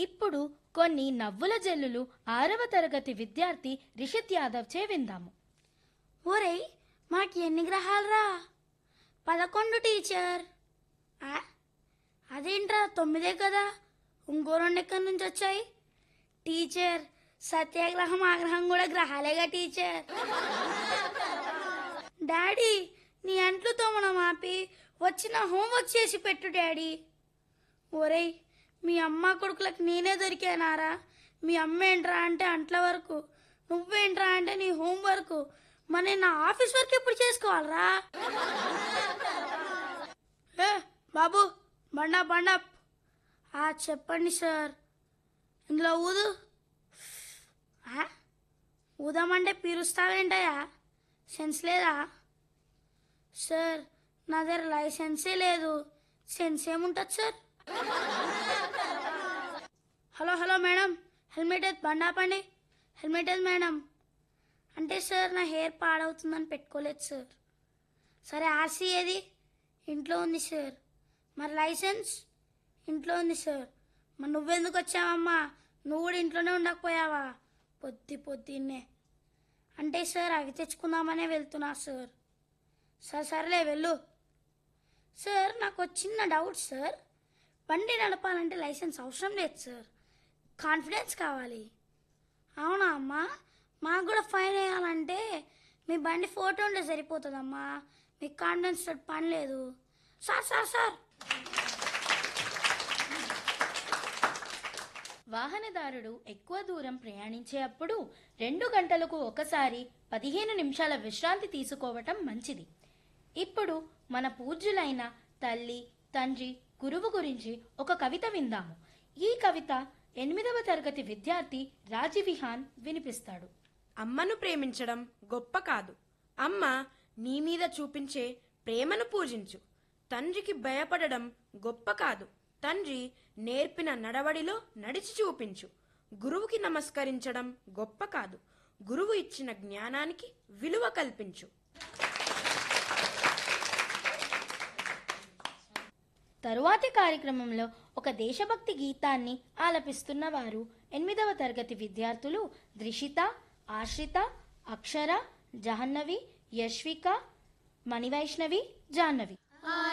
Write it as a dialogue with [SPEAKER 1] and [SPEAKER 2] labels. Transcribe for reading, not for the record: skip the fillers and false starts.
[SPEAKER 1] ఇప్పుడు కొన్ని నవ్వుల జల్లులు 6వ తరగతి విద్యార్థి రిషిత్ యాదవ్ చే విందాము.
[SPEAKER 2] ఒరేయ్, మాకు ఎన్ని గ్రహాలరా? 11 టీచర్. అదేంట్రా 9 కదా, ఇంకో 2 ఎక్కడి నుంచి వచ్చాయి? టీచర్, సత్యాగ్రహం ఆగ్రహం కూడా గ్రహాలేగా టీచర్. డాడీ, నీ అంట్లు తోమడం ఆపి వచ్చిన హోంవర్క్ చేసి పెట్టు డాడీ. ఒరేయ్, మీ అమ్మ కొడుకులకు నేనే దొరికానారా? మీ అమ్మ ఏంట్రా అంటే అంట్ల వరకు, నువ్వేంట్రా అంటే నీ హోంవర్క్. మరి నా ఆఫీస్ వర్క్ ఎప్పుడు చేసుకోవాలరా? బాబు, బండప్. చెప్పండి సార్. ఇందులో ఊదు. ఊదామంటే పీరుస్తావేంటయా? సెన్స్ లేదా? సార్, నా దగ్గర లైసెన్సే లేదు. సెన్స్ ఏముంటుంది సార్? హలో మేడం, హెల్మెట్ ఏది? బండాపండి. హెల్మెట్ ఏది మేడం? అంటే సార్, నా హెయిర్ పాడవుతుందని పెట్టుకోలేదు సార్. సరే, ఆర్సీ ఏది? ఇంట్లో ఉంది సార్. మరి లైసెన్స్? ఇంట్లో ఉంది సార్. మరి నువ్వెందుకు వచ్చావమ్మా? నువ్వు కూడా ఇంట్లోనే ఉండకపోయావా? పొద్దున్నే. అంటే సార్, అవి తెచ్చుకుందామనే వెళ్తున్నా సార్. సరేలే వెళ్ళు. సార్, నాకు చిన్న డౌట్ సార్. బండి నడపాలంటే లైసెన్స్ అవసరం లేదు సార్, కాన్ఫిడెన్స్ కావాలి. అవునా అమ్మా? మాకు కూడా ఫైన్ వేయాలంటే మీ బండి ఫోటో ఉంటే సరిపోతుందమ్మా. మీకు కాన్ఫిడెన్స్ తోటి పని లేదు. సార్.
[SPEAKER 1] వాహనదారుడు ఎక్కువ దూరం ప్రయాణించే అప్పుడు 2 గంటలకు ఒకసారి 15 నిమిషాల విశ్రాంతి తీసుకోవటం మంచిది. ఇప్పుడు మన పూజ్యులైన తల్లి, తండ్రి, గురువు గురించి ఒక కవిత విందాము. ఈ కవిత 8వ తరగతి విద్యార్థి రాజీవిహాన్ వినిపిస్తాడు.
[SPEAKER 3] అమ్మను ప్రేమించడం గొప్ప కాదు, అమ్మ నీ మీద చూపించే ప్రేమను పూజించు. తండ్రికి భయపడడం గొప్ప కాదు, తండ్రి నేర్పిన నడవడిలో నడిచి చూపించు. గురువుకి నమస్కరించడం గొప్ప కాదు, గురువు ఇచ్చిన జ్ఞానానికి విలువ కల్పించు.
[SPEAKER 1] తరువాతి కార్యక్రమంలో ఒక దేశభక్తి గీతాన్ని ఆలపిస్తున్న వారు 8వ తరగతి విద్యార్థులు ద్రిషిత, ఆశ్రిత, అక్షర, జహన్నవి, యశ్విక, మణివైష్ణవి, జాహ్నవి.